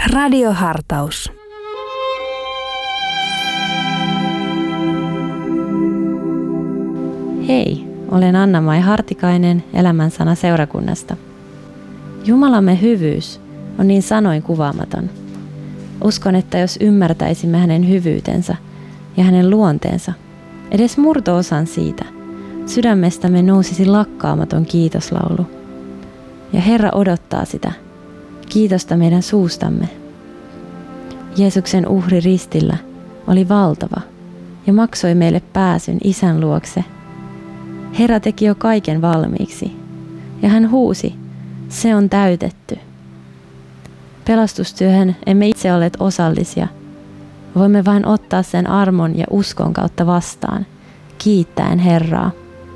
Radiohartaus. Hei, olen Anna-Mai Hartikainen Elämän sana seurakunnasta. Jumalamme hyvyys on niin sanoin kuvaamaton. Uskon, että jos ymmärtäisimme hänen hyvyytensä ja hänen luonteensa, edes murto-osan siitä, sydämestämme nousisi lakkaamaton kiitoslaulu. Ja Herra odottaa sitä, kiitosta meidän suustamme. Jeesuksen uhri ristillä oli valtava ja maksoi meille pääsyn Isän luokse. Herra teki jo kaiken valmiiksi ja hän huusi, se on täytetty. Pelastustyöhön emme itse olleet osallisia. Voimme vain ottaa sen armon ja uskon kautta vastaan, kiittäen Herraa.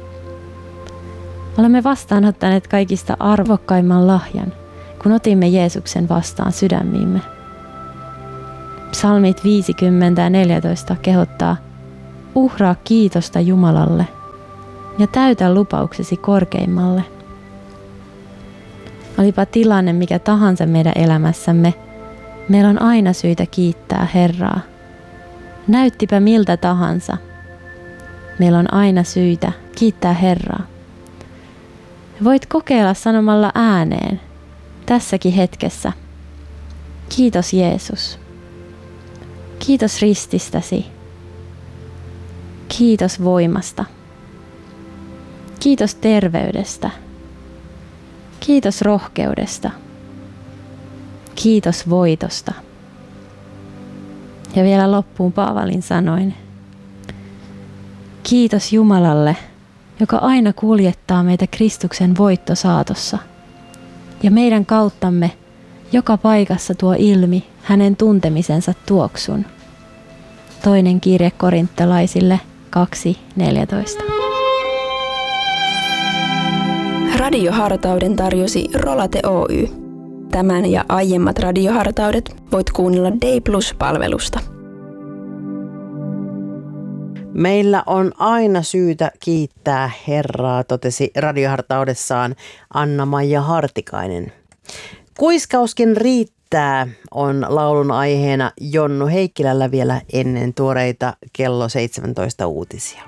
Olemme vastaanottaneet kaikista arvokkaimman lahjan, kun otimme Jeesuksen vastaan sydämiimme. Psalmit 50 ja 14 kehottaa, uhraa kiitosta Jumalalle ja täytä lupauksesi korkeimmalle. Olipa tilanne mikä tahansa meidän elämässämme, meillä on aina syytä kiittää Herraa. Näyttipä miltä tahansa, meillä on aina syytä kiittää Herraa. Voit kokeilla sanomalla ääneen, tässäkin hetkessä, kiitos Jeesus. Kiitos rististäsi. Kiitos voimasta. Kiitos terveydestä. Kiitos rohkeudesta. Kiitos voitosta. Ja vielä loppuun Paavalin sanoin. Kiitos Jumalalle, joka aina kuljettaa meitä Kristuksen voittosaatossa. Ja meidän kauttamme joka paikassa tuo ilmi hänen tuntemisensa tuoksun. Toinen kirje korintolaisille 2.14. Radiohartauden tarjosi Rolate Oy. Tämän ja aiemmat radiohartaudet voit kuunnella Day Plus-palvelusta. Meillä on aina syytä kiittää Herraa, totesi radiohartaudessaan Anna-Maija Hartikainen. Kuiskauskin riittää on laulun aiheena Jonnu Heikkilällä vielä ennen tuoreita kello 17 uutisia.